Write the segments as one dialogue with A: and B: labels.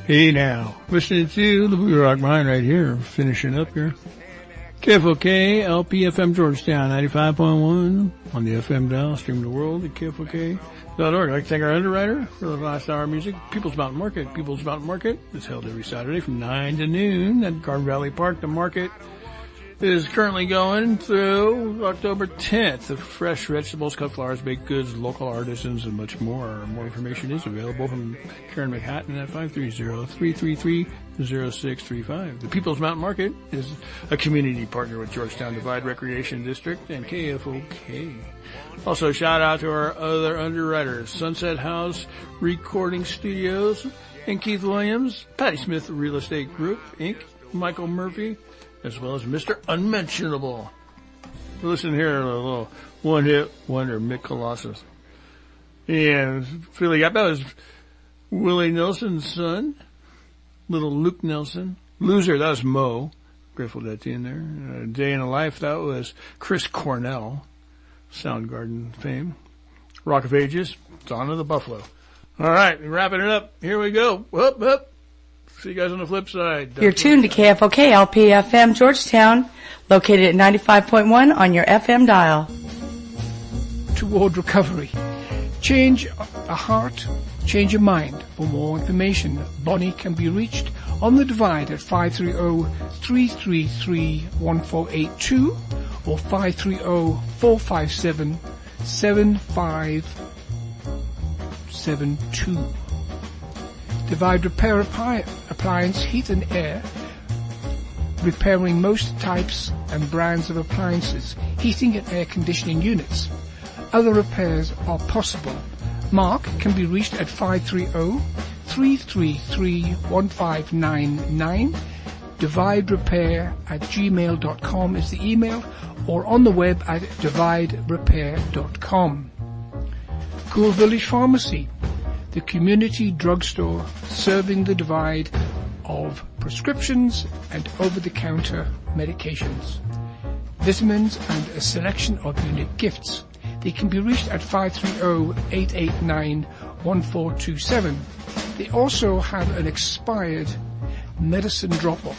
A: Hey now, listening to the Blue Rock Mine right here, finishing up here. KFOK, LPFM Georgetown, 95.1 on the FM dial, streaming the world at KFOK.org. I'd like to thank our underwriter for the last hour of music, People's Mountain Market. People's Mountain Market is held every Saturday from 9 to noon at Garden Valley Park. The market is currently going through October 10th. The fresh vegetables, cut flowers, baked goods, local artisans, and much more. More information is available from Karen McHatton at 530-333-0635. The People's Mountain Market is a community partner with Georgetown Divide Recreation District and KFOK. Also, shout out to our other underwriters, Sunset House Recording Studios and Keith Williams, Patty Smith Real Estate Group, Inc., Michael Murphy, as well as Mr. Unmentionable. Listen here, a little one-hit wonder, Mick Colossus. And Philly Gap, that was Willie Nelson's son, little Luke Nelson. Loser, that was Mo. Grateful Dead in there. Day in a Life, that was Chris Cornell, Soundgarden fame. Rock of Ages, Dawn of the Buffalo. All right, wrapping it up. Here we go. Up, up. See you guys on the flip side.
B: You're tuned to KFOK LPFM Georgetown, located at 95.1 on your FM dial.
C: Toward recovery. Change a heart, change your mind. For more information, Bonnie can be reached on the Divide at 530-333-1482 or 530-457-7572. Divide Repair Appliance Heat and Air, repairing most types and brands of appliances, heating and air conditioning units. Other repairs are possible. Mark can be reached at 530-333-1599. dividerepair@gmail.com is the email, or on the web at dividerepair.com. Cool Village Pharmacy, the community drugstore serving the Divide of prescriptions and over-the-counter medications, vitamins, and a selection of unique gifts. They can be reached at 530-889-1427. They also have an expired medicine drop-off.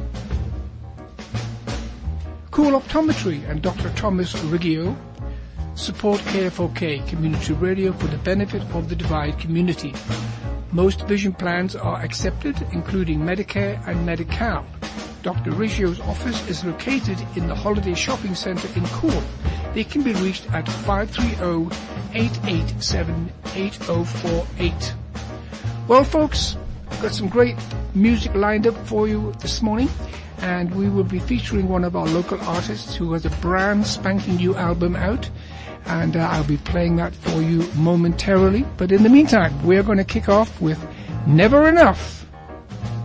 C: Cool Optometry and Dr. Thomas Riggio support KFOK Community Radio for the benefit of the Divide community. Most vision plans are accepted, including Medicare and Medi-Cal. Dr. Riggio's office is located in the Holiday Shopping Center in Cool. They can be reached at 530-887-8048. Well, folks, I've got some great music lined up for you this morning, and we will be featuring one of our local artists who has a brand spanking new album out, and I'll be playing that for you momentarily. But in the meantime, we're going to kick off with Never Enough.